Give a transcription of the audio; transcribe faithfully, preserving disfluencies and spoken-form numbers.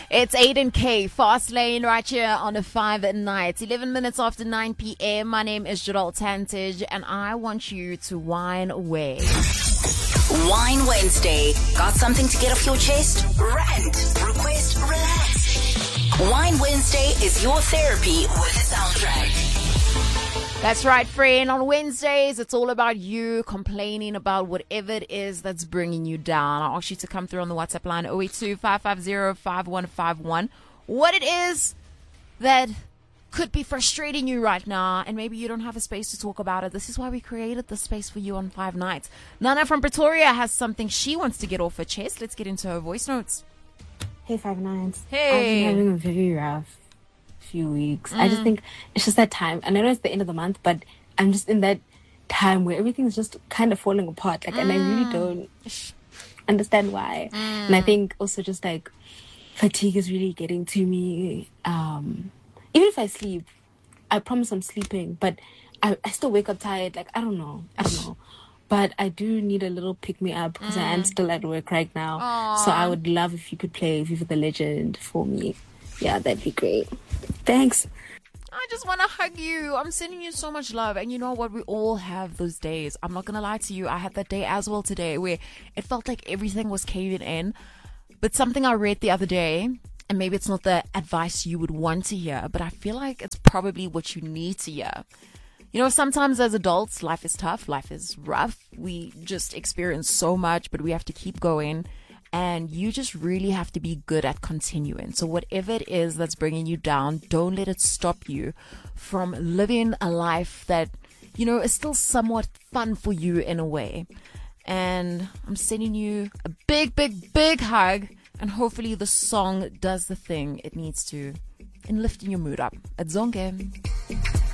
It's Aiden K, Fast Lane, right here on the five at night. eleven minutes after nine p.m. My name is Jadal Tantage, and I want you to whine away. Wine Wednesday. Got something to get off your chest? Rant, request, relax. Wine Wednesday is your therapy with a soundtrack. That's right, friend. On Wednesdays, it's all about you complaining about whatever it is that's bringing you down. I ask you to come through on the WhatsApp line oh eight two, five five zero, five one five one. What it is that could be frustrating you right now, and maybe you don't have a space to talk about it. This is why we created this space for you on Five Nights. Nana from Pretoria has something she wants to get off her chest. Let's get into her voice notes. Hey, Five Nights. Hey. I've been having a very rough few weeks. Mm. I just think it's just that time. And I know it's the end of the month, but I'm just in that time where everything's just kind of falling apart. Like, mm. and I really don't understand why. Mm. And I think also just like fatigue is really getting to me. Um, even if I sleep, I promise I'm sleeping, but I, I still wake up tired. Like, I don't know. I don't know. But I do need a little pick me up because mm. I am still at work right now. Aww. So I would love if you could play Viva the Legend for me. Yeah, that'd be great. Thanks. I just want to hug you. I'm sending you so much love. And you know what? We all have those days. I'm not going to lie to you. I had that day as well today where it felt like everything was caving in. But something I read the other day, and maybe it's not the advice you would want to hear, but I feel like it's probably what you need to hear. You know, sometimes as adults, life is tough. Life is rough. We just experience so much, but we have to keep going. And you just really have to be good at continuing. So whatever it is that's bringing you down, don't let it stop you from living a life that, you know, is still somewhat fun for you in a way. And I'm sending you a big, big, big hug. And hopefully the song does the thing it needs to in lifting your mood up. It's Zonke.